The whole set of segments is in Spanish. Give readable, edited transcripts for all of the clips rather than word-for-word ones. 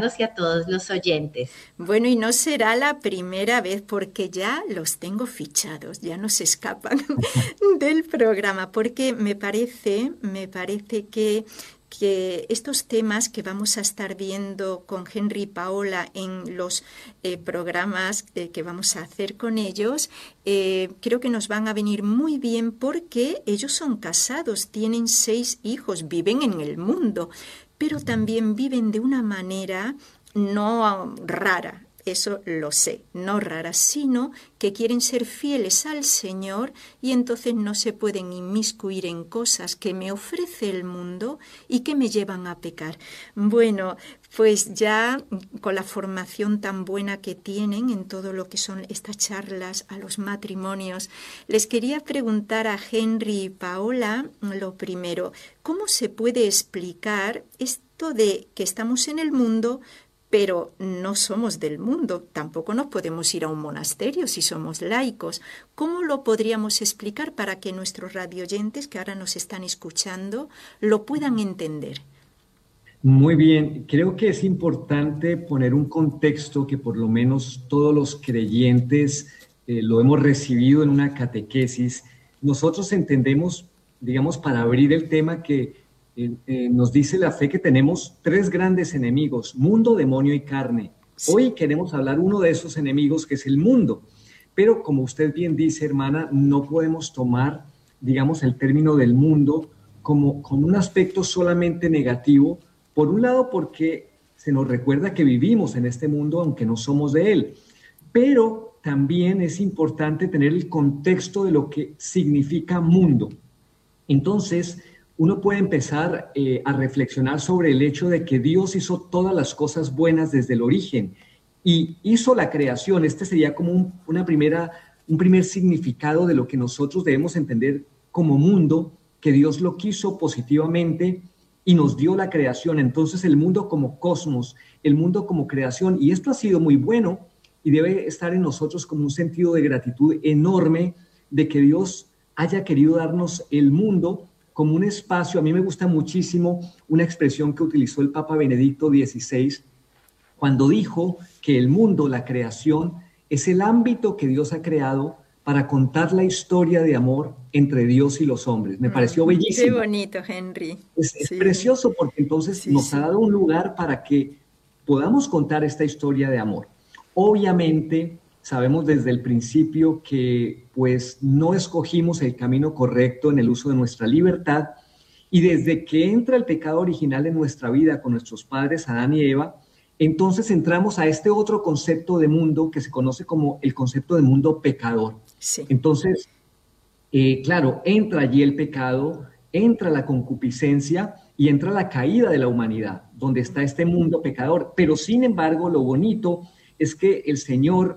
y a todos los oyentes. Bueno, y no será la primera vez porque ya los tengo fichados, ya no se escapan del programa, porque me parece que estos temas que vamos a estar viendo con Henry y Paola en los programas que vamos a hacer con ellos, creo que nos van a venir muy bien porque ellos son casados, tienen 6 hijos, viven en el mundo, pero también viven de una manera no rara. Eso lo sé, no rara, sino que quieren ser fieles al Señor y entonces no se pueden inmiscuir en cosas que me ofrece el mundo y que me llevan a pecar. Bueno, pues ya con la formación tan buena que tienen en todo lo que son estas charlas a los matrimonios, les quería preguntar a Henry y Paola lo primero, ¿cómo se puede explicar esto de que estamos en el mundo, pero no somos del mundo? Tampoco nos podemos ir a un monasterio si somos laicos. ¿Cómo lo podríamos explicar para que nuestros radioyentes que ahora nos están escuchando lo puedan entender? Muy bien, creo que es importante poner un contexto que por lo menos todos los creyentes lo hemos recibido en una catequesis. Nosotros entendemos, digamos, para abrir el tema, que nos dice la fe que tenemos 3 grandes enemigos: mundo, demonio y carne. Hoy queremos hablar uno de esos enemigos, que es el mundo. Pero como usted bien dice, hermana, no podemos tomar, digamos, el término del mundo como un aspecto solamente negativo. Por un lado, porque se nos recuerda que vivimos en este mundo, aunque no somos de él. Pero también es importante tener el contexto de lo que significa mundo. Entonces, uno puede empezar a reflexionar sobre el hecho de que Dios hizo todas las cosas buenas desde el origen y hizo la creación. Este sería como un primer significado de lo que nosotros debemos entender como mundo, que Dios lo quiso positivamente y nos dio la creación. Entonces el mundo como cosmos, el mundo como creación, y esto ha sido muy bueno y debe estar en nosotros como un sentido de gratitud enorme de que Dios haya querido darnos el mundo como un espacio. A mí me gusta muchísimo una expresión que utilizó el Papa Benedicto XVI cuando dijo que el mundo, la creación, es el ámbito que Dios ha creado para contar la historia de amor entre Dios y los hombres. Me pareció bellísimo. Qué bonito, Henry. Es Sí. precioso porque entonces Sí, nos sí. ha dado un lugar para que podamos contar esta historia de amor. Obviamente, sabemos desde el principio que pues no escogimos el camino correcto en el uso de nuestra libertad, y desde que entra el pecado original en nuestra vida con nuestros padres Adán y Eva, entonces entramos a este otro concepto de mundo que se conoce como el concepto de mundo pecador. Sí. Entonces, claro, entra allí el pecado, entra la concupiscencia y entra la caída de la humanidad, donde está este mundo pecador. Pero sin embargo, lo bonito es que el Señor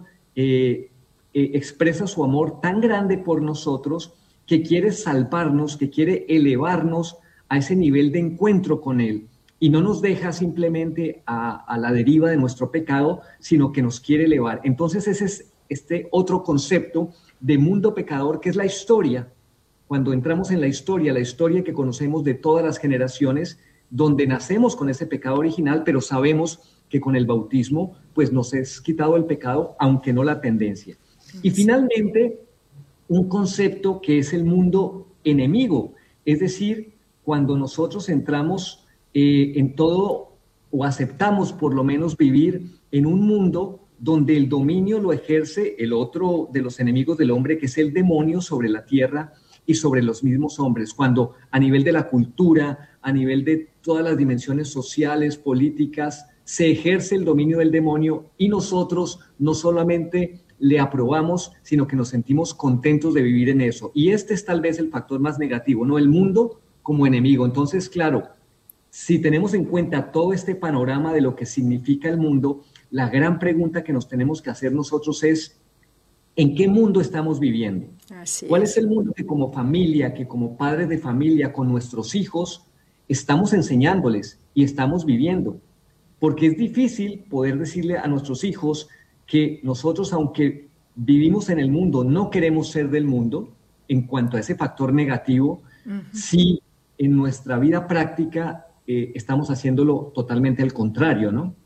expresa su amor tan grande por nosotros, que quiere salvarnos, que quiere elevarnos a ese nivel de encuentro con Él, y no nos deja simplemente a la deriva de nuestro pecado, sino que nos quiere elevar. Entonces ese es este otro concepto de mundo pecador, que es la historia. Cuando entramos en la historia que conocemos de todas las generaciones, donde nacemos con ese pecado original, pero sabemos que con el bautismo pues nos es quitado el pecado, aunque no la tendencia. Y finalmente, un concepto que es el mundo enemigo, es decir, cuando nosotros entramos en todo, o aceptamos por lo menos vivir en un mundo donde el dominio lo ejerce el otro de los enemigos del hombre, que es el demonio, sobre la tierra y sobre los mismos hombres, cuando a nivel de la cultura, a nivel de todas las dimensiones sociales, políticas, se ejerce el dominio del demonio, y nosotros no solamente le aprobamos, sino que nos sentimos contentos de vivir en eso. Y este es tal vez el factor más negativo, ¿no? El mundo como enemigo. Entonces, claro, si tenemos en cuenta todo este panorama de lo que significa el mundo, la gran pregunta que nos tenemos que hacer nosotros es: ¿en qué mundo estamos viviendo? ¿Cuál es el mundo que como familia, que como padres de familia, con nuestros hijos, estamos enseñándoles y estamos viviendo? Porque es difícil poder decirle a nuestros hijos que nosotros, aunque vivimos en el mundo, no queremos ser del mundo en cuanto a ese factor negativo, si en nuestra vida práctica estamos haciéndolo totalmente al contrario, ¿no?